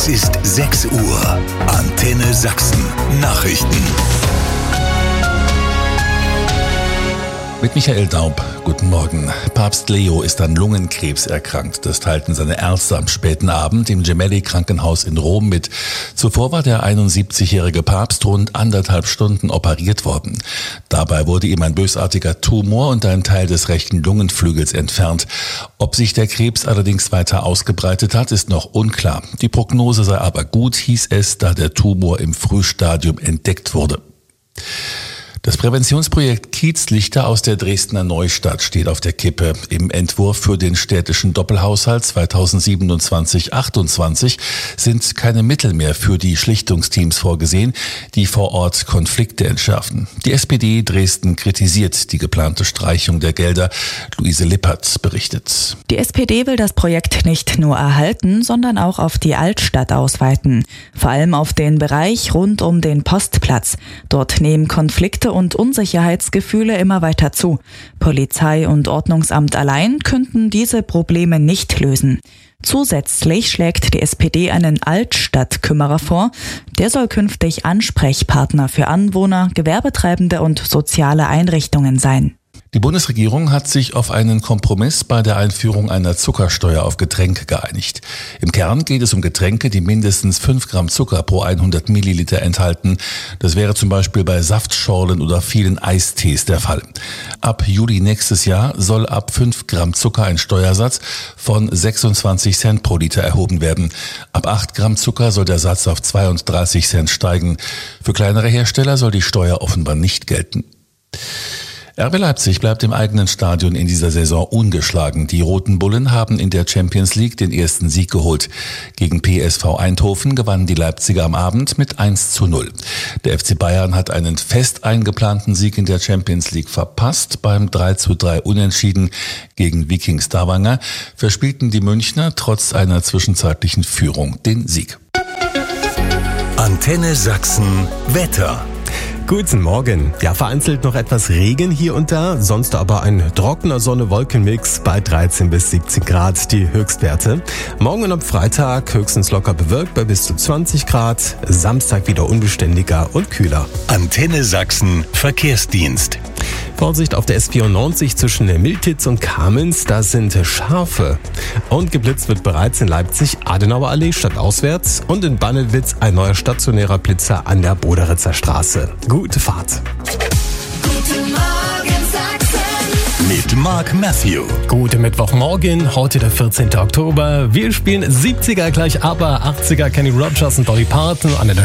Es ist 6 Uhr. Antenne Sachsen. Nachrichten. Mit Michael Daub, guten Morgen. Papst Leo ist an Lungenkrebs erkrankt. Das teilten seine Ärzte am späten Abend im Gemelli-Krankenhaus in Rom mit. Zuvor war der 71-jährige Papst rund 1,5 Stunden operiert worden. Dabei wurde ihm ein bösartiger Tumor und ein Teil des rechten Lungenflügels entfernt. Ob sich der Krebs allerdings weiter ausgebreitet hat, ist noch unklar. Die Prognose sei aber gut, hieß es, da der Tumor im Frühstadium entdeckt wurde. Das Präventionsprojekt Kiezlichter aus der Dresdner Neustadt steht auf der Kippe. Im Entwurf für den städtischen Doppelhaushalt 2027-28 sind keine Mittel mehr für die Schlichtungsteams vorgesehen, die vor Ort Konflikte entschärfen. Die SPD Dresden kritisiert die geplante Streichung der Gelder. Luise Lippert berichtet. Die SPD will das Projekt nicht nur erhalten, sondern auch auf die Altstadt ausweiten. Vor allem auf den Bereich rund um den Postplatz. Dort nehmen Konflikte und Unsicherheitsgefühle immer weiter zu. Polizei und Ordnungsamt allein könnten diese Probleme nicht lösen. Zusätzlich schlägt die SPD einen Altstadtkümmerer vor. Der soll künftig Ansprechpartner für Anwohner, Gewerbetreibende und soziale Einrichtungen sein. Die Bundesregierung hat sich auf einen Kompromiss bei der Einführung einer Zuckersteuer auf Getränke geeinigt. Im Kern geht es um Getränke, die mindestens 5 Gramm Zucker pro 100 Milliliter enthalten. Das wäre zum Beispiel bei Saftschorlen oder vielen Eistees der Fall. Ab Juli nächstes Jahr soll ab 5 Gramm Zucker ein Steuersatz von 26 Cent pro Liter erhoben werden. Ab 8 Gramm Zucker soll der Satz auf 32 Cent steigen. Für kleinere Hersteller soll die Steuer offenbar nicht gelten. RB Leipzig bleibt im eigenen Stadion in dieser Saison ungeschlagen. Die Roten Bullen haben in der Champions League den ersten Sieg geholt. Gegen PSV Eindhoven gewannen die Leipziger am Abend mit 1:0. Der FC Bayern hat einen fest eingeplanten Sieg in der Champions League verpasst. Beim 3:3 Unentschieden gegen Viking Stavanger verspielten die Münchner trotz einer zwischenzeitlichen Führung den Sieg. Antenne Sachsen Wetter. Guten Morgen. Ja, vereinzelt noch etwas Regen hier und da, sonst aber ein trockener Sonne-Wolken-Mix bei 13 bis 17 Grad die Höchstwerte. Morgen und am Freitag höchstens locker bewölkt bei bis zu 20 Grad, Samstag wieder unbeständiger und kühler. Antenne Sachsen Verkehrsdienst. Vorsicht auf der S94 zwischen Miltitz und Kamenz, da sind Schafe. Und geblitzt wird bereits in Leipzig Adenauer Allee stadtauswärts und in Bannewitz ein neuer stationärer Blitzer an der Boderitzer Straße. Gute Fahrt. Guten Morgen Sachsen. Mit Mark Matthew. Guten Mittwochmorgen, heute der 14. Oktober. Wir spielen 70er gleich aber 80er Kenny Rogers und Dolly Parton. Einer der